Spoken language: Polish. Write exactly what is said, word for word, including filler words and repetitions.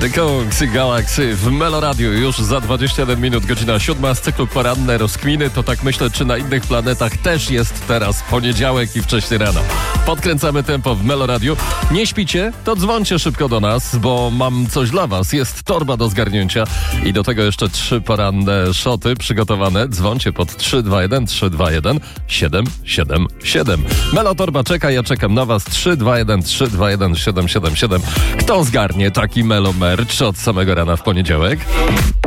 The Kongs i Galaxy w Meloradiu już za dwadzieścia jeden minut, godzina siódma z cyklu Poranne Rozkminy. To tak myślę, czy na innych planetach też jest teraz poniedziałek i wcześnie rano. Podkręcamy tempo w Meloradiu. Nie śpicie? To dzwońcie szybko do nas, bo mam coś dla was. Jest torba do zgarnięcia i do tego jeszcze trzy poranne szoty przygotowane. Dzwońcie pod trzy dwa jeden trzy dwa jeden siedem siedem siedem. Melo torba czeka, ja czekam na was. trzy dwa jeden trzy dwa jeden siedem siedem siedem. Kto zgarnie taki Melo merch od samego rana w poniedziałek?